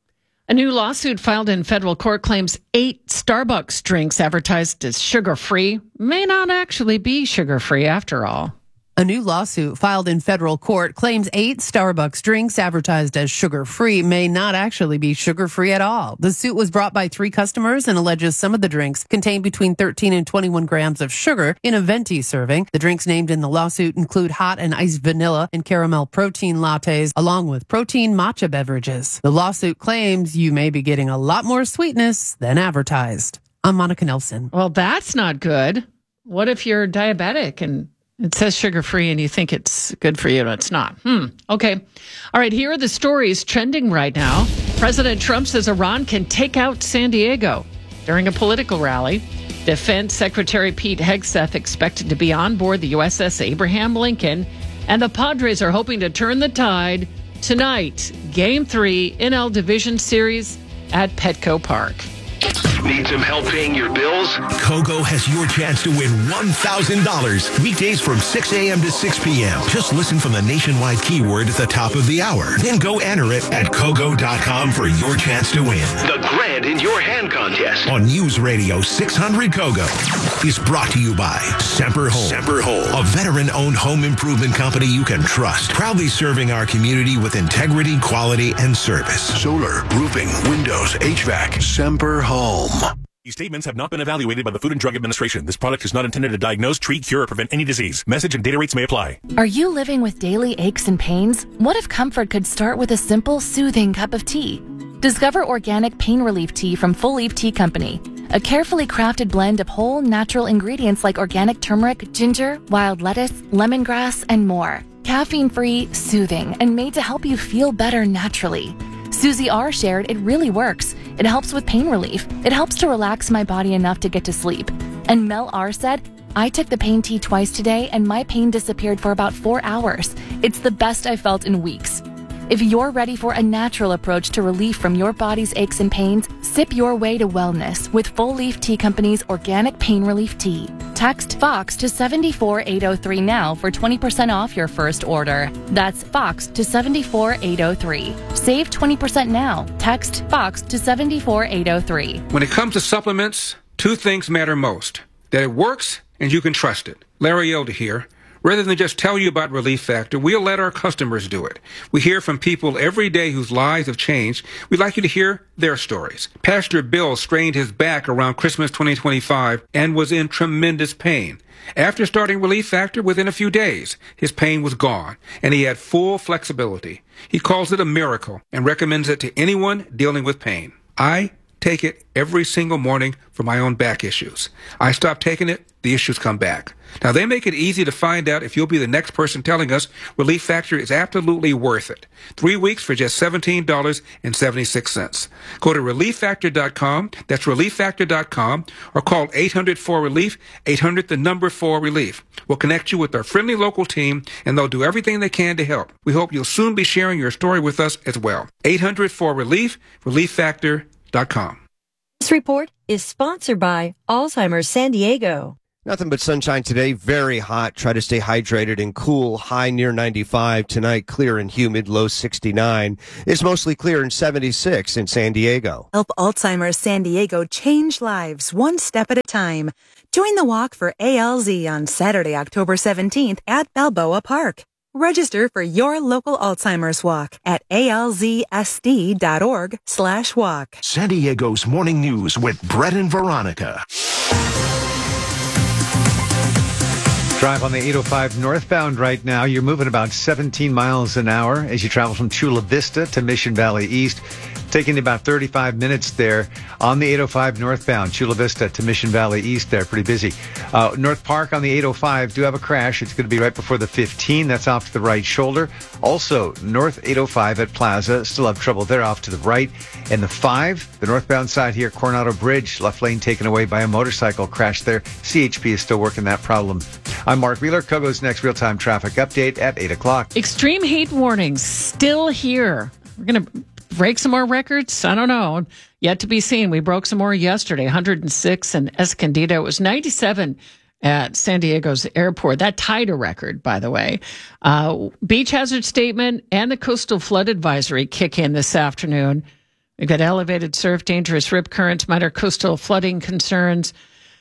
Speaker 4: A new lawsuit filed in federal court claims eight Starbucks drinks advertised as sugar-free may not actually be sugar-free after all.
Speaker 12: A new lawsuit filed in federal court claims eight Starbucks drinks advertised as sugar-free may not actually be sugar-free at all. The suit was brought by three customers and alleges some of the drinks contain between thirteen and twenty-one grams of sugar in a venti serving. The drinks named in the lawsuit include hot and iced vanilla and caramel protein lattes, along with protein matcha beverages. The lawsuit claims you may be getting a lot more sweetness than advertised. I'm Monica Nelson.
Speaker 4: Well, that's not good. What if you're diabetic and it says sugar-free and you think it's good for you and it's not? Hmm. Okay. All right. Here are the stories trending right now. President Trump says Iran can take out San Diego during a political rally. Defense Secretary Pete Hegseth expected to be on board the U S S Abraham Lincoln. And the Padres are hoping to turn the tide tonight. Game three N L Division Series at Petco Park.
Speaker 20: Need some help paying your bills? Kogo has your chance to win one thousand dollars. Weekdays from six a.m. to six p.m. Just listen from the nationwide keyword at the top of the hour. Then go enter it at Kogo dot com for your chance to win. The Grand in Your Hand contest on News Radio six hundred Kogo is brought to you by Semper Home. Semper Home, a veteran-owned home improvement company you can trust. Proudly serving our community with integrity, quality, and service. Solar, roofing, windows, H V A C. Semper Home.
Speaker 14: These statements have not been evaluated by the Food and Drug Administration. This product is not intended to diagnose, treat, cure, or prevent any disease. Message and data rates may apply.
Speaker 16: Are you living with daily aches and pains? What if comfort could start with a simple, soothing cup of tea? Discover organic pain relief tea from Full Leaf Tea Company. A carefully crafted blend of whole, natural ingredients like organic turmeric, ginger, wild lettuce, lemongrass, and more. Caffeine-free, soothing, and made to help you feel better naturally. Susie R. shared it really works. It helps with pain relief. It helps to relax my body enough to get to sleep. And Mel R. said, I took the pain tea twice today and my pain disappeared for about four hours. It's the best I've felt in weeks. If you're ready for a natural approach to relief from your body's aches and pains, sip your way to wellness with Full Leaf Tea Company's organic pain relief tea. Text FOX to seven four eight zero three now for twenty percent off your first order. That's FOX to seven four eight zero three. Save twenty percent now. Text FOX to seven four eight zero three.
Speaker 17: When it comes to supplements, two things matter most. That it works and you can trust it. Larry Elder here. Rather than just tell you about Relief Factor, we'll let our customers do it. We hear from people every day whose lives have changed. We'd like you to hear their stories. Pastor Bill strained his back around Christmas twenty twenty-five and was in tremendous pain. After starting Relief Factor, within a few days, his pain was gone, and he had full flexibility. He calls it a miracle and recommends it to anyone dealing with pain. I take it every single morning for my own back issues. I stop taking it, the issues come back. Now, they make it easy to find out if you'll be the next person telling us Relief Factor is absolutely worth it. Three weeks for just seventeen dollars and seventy-six cents. Go to relief factor dot com, that's relief factor dot com, or call eight hundred four relief, eight hundred the number four relief. We'll connect you with our friendly local team, and they'll do everything they can to help. We hope you'll soon be sharing your story with us as well. eight hundred four relief, relief factor dot com.
Speaker 6: This report is sponsored by Alzheimer's San Diego.
Speaker 18: Nothing but sunshine today. Very hot. Try to stay hydrated and cool. High near ninety-five. Tonight, clear and humid. Low sixty-nine. It's mostly clear and seventy-six in San Diego.
Speaker 19: Help Alzheimer's San Diego change lives one step at a time. Join the walk for A L Z on Saturday, October seventeenth at Balboa Park. Register for your local Alzheimer's walk at A L Z S D dot org slash walk.
Speaker 20: San Diego's Morning News with Brett and Veronica.
Speaker 10: Drive on the eight oh five northbound right now. You're moving about seventeen miles an hour as you travel from Chula Vista to Mission Valley East. Taking about thirty-five minutes there on the eight oh five northbound, Chula Vista to Mission Valley East there. Pretty busy. Uh, North Park on the eight oh five do have a crash. It's going to be right before the fifteen. That's off to the right shoulder. Also, North eight oh five at Plaza. Still have trouble there off to the right. And the five, the northbound side here, Coronado Bridge, left lane taken away by a motorcycle crash there. C H P is still working that problem. I'm Mark Wheeler. Kogo's next real-time traffic update at eight o'clock.
Speaker 4: Extreme heat warnings still here. We're going to break some more records? I don't know. Yet to be seen. We broke some more yesterday. one hundred six in Escondido. It was ninety-seven at San Diego's airport. That tied a record, by the way. Uh, beach hazard statement and the coastal flood advisory kick in this afternoon. We've got elevated surf, dangerous rip currents, minor coastal flooding concerns.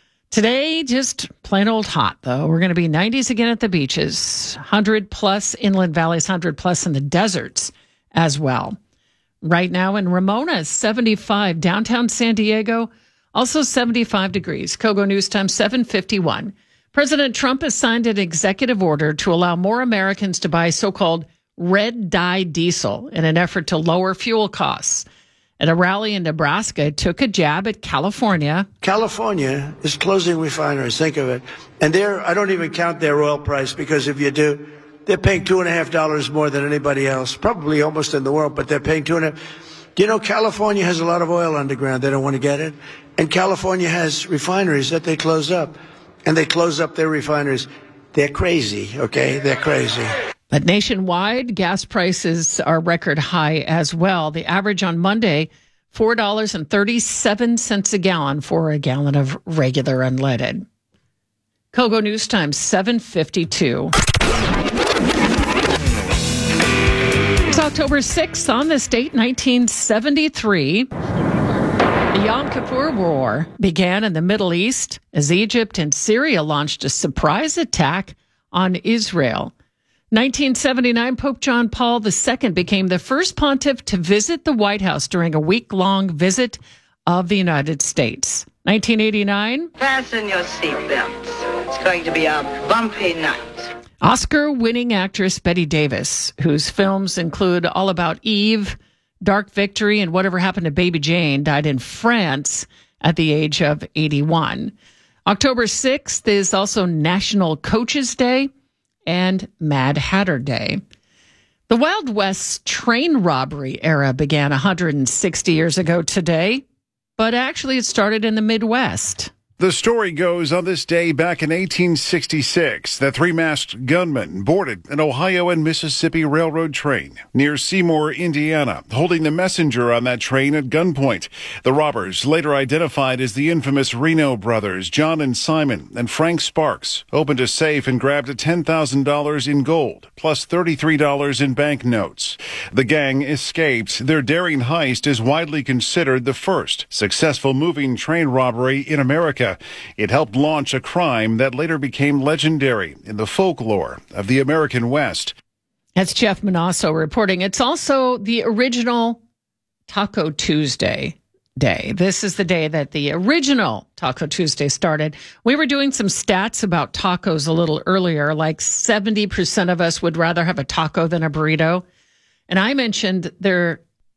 Speaker 4: Today, just plain old hot, though. We're going to be nineties again at the beaches, one hundred plus inland valleys, one hundred plus in the deserts as well. Right now in Ramona, seventy-five. Downtown San Diego, also seventy-five degrees. Kogo News Time, seven fifty-one. President Trump has signed an executive order to allow more Americans to buy so-called red dye diesel in an effort to lower fuel costs. At a rally in Nebraska, it took a jab at California.
Speaker 5: California is closing refineries. Think of it. And they're, I don't even count their oil price, because if you do, they're paying two and a half dollars more than anybody else, probably almost in the world, but they're paying two and a half. You know, California has a lot of oil underground. They don't want to get it. And California has refineries that they close up. And they close up their refineries. They're crazy, okay? They're crazy.
Speaker 4: But nationwide, gas prices are record high as well. The average on Monday, four dollars and thirty-seven cents a gallon for a gallon of regular unleaded. Kogo News Time, seven fifty-two. It's October sixth on this date, nineteen seventy-three. The Yom Kippur War began in the Middle East as Egypt and Syria launched a surprise attack on Israel. nineteen seventy-nine, Pope John Paul the Second became the first pontiff to visit the White House during a week-long visit of the United States. nineteen eighty-nine.
Speaker 21: Fasten your seatbelts. It's going to be a bumpy night.
Speaker 4: Oscar-winning actress Bette Davis, whose films include All About Eve, Dark Victory, and Whatever Happened to Baby Jane, died in France at the age of eighty-one. October sixth is also National Coaches Day and Mad Hatter Day. The Wild West train robbery era began one hundred sixty years ago today, but actually it started in the Midwest.
Speaker 22: The story goes, on this day back in eighteen sixty-six, the three-masked gunman boarded an Ohio and Mississippi Railroad train near Seymour, Indiana, holding the messenger on that train at gunpoint. The robbers, later identified as the infamous Reno brothers, John and Simon, and Frank Sparks, opened a safe and grabbed ten thousand dollars in gold, plus thirty-three dollars in banknotes. The gang escaped. Their daring heist is widely considered the first successful moving train robbery in America. It helped launch a crime that later became legendary in the folklore of the American West.
Speaker 4: That's Jeff Manasso reporting. It's also the original Taco Tuesday day. This is the day that the original Taco Tuesday started. We were doing some stats about tacos a little earlier, like seventy percent of us would rather have a taco than a burrito. And I mentioned there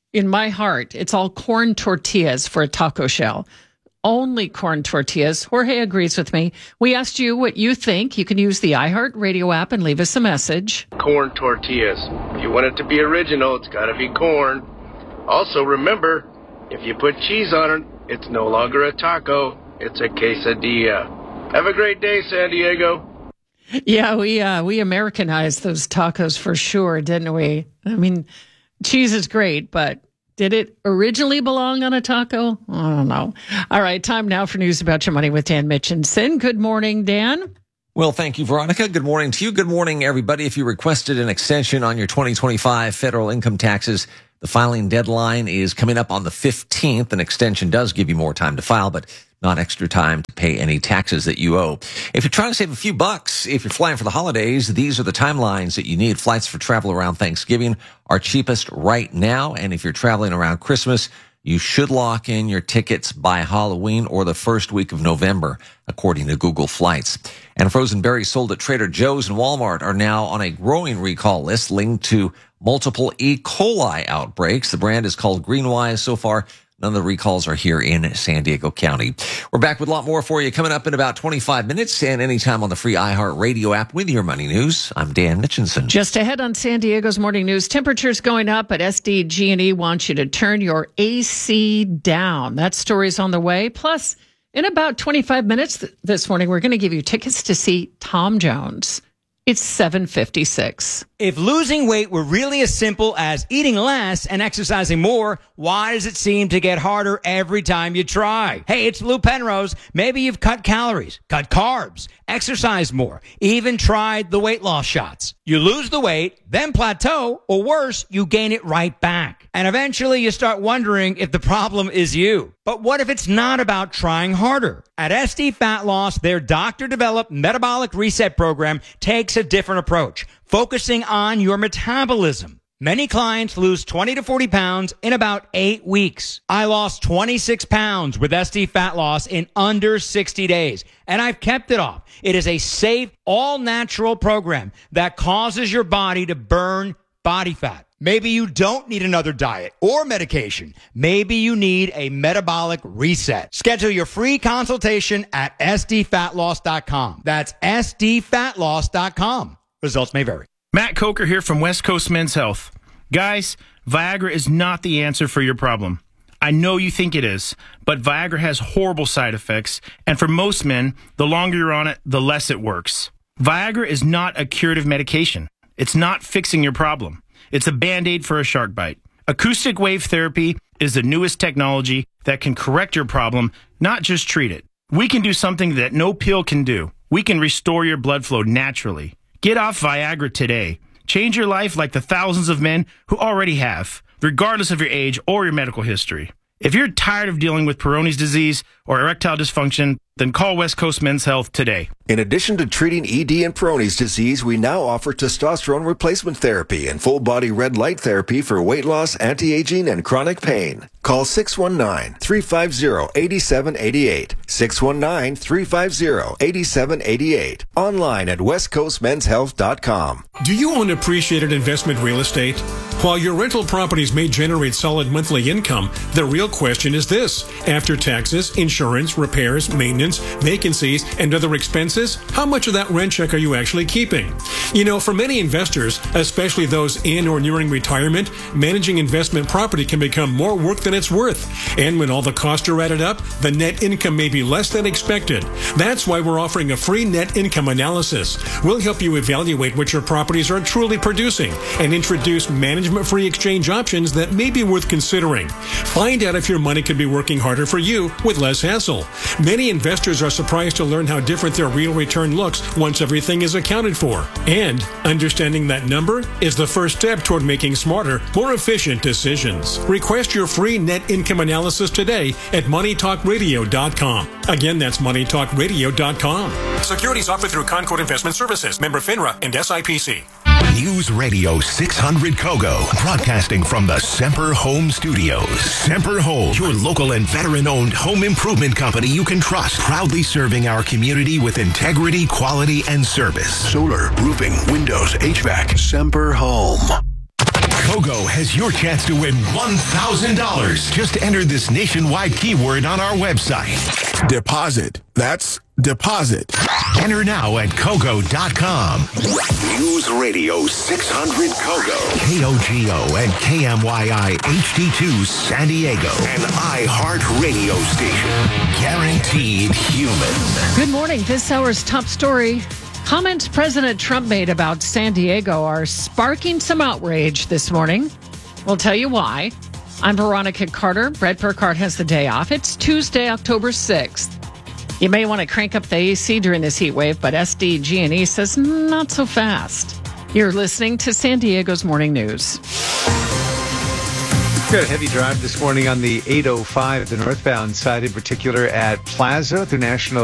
Speaker 4: in my heart, it's all corn tortillas for a taco shell. Only corn tortillas. Jorge agrees with me. We asked you what you think. You can use the iHeart Radio app and leave us a message.
Speaker 2: Corn tortillas. If you want it to be original, it's got to be corn. Also, remember, if you put cheese on it, it's no longer a taco. It's a quesadilla. Have a great day, San Diego.
Speaker 4: Yeah, we uh, we Americanized those tacos for sure, didn't we? I mean, cheese is great, but did it originally belong on a taco? I don't know. All right, time now for news about your money with Dan Mitchinson. Good morning, Dan.
Speaker 7: Well, thank you, Veronica. Good morning to you. Good morning, everybody. If you requested an extension on your twenty twenty-five federal income taxes, the filing deadline is coming up on the fifteenth. An extension does give you more time to file, but not extra time to pay any taxes that you owe. If you're trying to save a few bucks, if you're flying for the holidays, these are the timelines that you need. Flights for travel around Thanksgiving are cheapest right now. And if you're traveling around Christmas, you should lock in your tickets by Halloween or the first week of November, according to Google Flights. And frozen berries sold at Trader Joe's and Walmart are now on a growing recall list linked to multiple E. coli outbreaks. The brand is called Greenwise. So far, none of the recalls are here in San Diego County. We're back with a lot more for you coming up in about twenty-five minutes and anytime on the free iHeart Radio app with your money news. I'm Dan Mitchinson.
Speaker 4: Just ahead on San Diego's Morning News, temperatures going up, but S D G and E wants you to turn your A C down. That story's on the way. Plus, in about twenty-five minutes th- this morning, we're going to give you tickets to see Tom Jones. It's seven fifty-six.
Speaker 8: If losing weight were really as simple as eating less and exercising more, why does it seem to get harder every time you try? Hey, it's Lou Penrose. Maybe you've cut calories, cut carbs, exercised more, even tried the weight loss shots. You lose the weight, then plateau, or worse, you gain it right back. And eventually you start wondering if the problem is you. But what if it's not about trying harder? At S D Fat Loss, their doctor-developed metabolic reset program takes a different approach, focusing on your metabolism. Many clients lose twenty to forty pounds in about eight weeks. I lost twenty-six pounds with S D Fat Loss in under sixty days, and I've kept it off. It is a safe, all-natural program that causes your body to burn body fat. Maybe you don't need another diet or medication. Maybe you need a metabolic reset. Schedule your free consultation at S D fat loss dot com. That's S D fat loss dot com. Results may vary.
Speaker 15: Matt Coker here from West Coast Men's Health. Guys, Viagra is not the answer for your problem. I know you think it is, but Viagra has horrible side effects, and for most men, the longer you're on it, the less it works. Viagra is not a curative medication. It's not fixing your problem. It's a Band-Aid for a shark bite. Acoustic wave therapy is the newest technology that can correct your problem, not just treat it. We can do something that no pill can do. We can restore your blood flow naturally. Get off Viagra today. Change your life like the thousands of men who already have, regardless of your age or your medical history. If you're tired of dealing with Peyronie's disease or erectile dysfunction, then call West Coast Men's Health today.
Speaker 23: In addition to treating E D and Peyronie's disease, we now offer testosterone replacement therapy and full-body red light therapy for weight loss, anti-aging, and chronic pain. Call six one nine, three five zero, eight seven eight eight. six one nine, three five zero, eight seven eight eight. Online at west coast men's health dot com.
Speaker 24: Do you own appreciated investment real estate? While your rental properties may generate solid monthly income, the real question is this. After taxes, insurance, repairs, maintenance, vacancies, and other expenses, how much of that rent check are you actually keeping? You know, for many investors, especially those in or nearing retirement, managing investment property can become more work than it's worth. And when all the costs are added up, the net income may be less than expected. That's why we're offering a free net income analysis. We'll help you evaluate what your properties are truly producing and introduce management-free exchange options that may be worth considering. Find out if your money could be working harder for you with less hassle. Many investors are surprised to learn how different their real return looks once everything is accounted for. And understanding that number is the first step toward making smarter, more efficient decisions. Request your free net income analysis today at money talk radio dot com. Again, that's money talk radio dot com. Securities offered through Concord Investment Services, member FINRA and S I P C.
Speaker 20: News Radio six hundred Kogo, broadcasting from the Semper Home Studios. Semper Home, your local and veteran-owned home improvement company you can trust, proudly serving our community with integrity, quality, and service. Solar, roofing, windows, H V A C. Semper Home. Kogo has your chance to win one thousand dollars. Just enter this nationwide keyword on our website.
Speaker 1: Deposit. That's deposit.
Speaker 20: Enter now at Kogo dot com.
Speaker 9: News Radio six hundred Kogo.
Speaker 20: K O G O and K M Y I H D two San Diego.
Speaker 9: An iHeart radio station.
Speaker 20: Guaranteed human.
Speaker 4: Good morning. This hour's top story. Comments President Trump made about San Diego are sparking some outrage this morning. We'll tell you why. I'm Veronica Carter. Brett Burkhart has the day off. It's Tuesday, October sixth. You may want to crank up the A C during this heat wave, but S D G and E says not so fast. You're listening to San Diego's Morning News.
Speaker 10: We've got a heavy drive this morning on the eight oh five, the northbound side, in particular at Plaza through National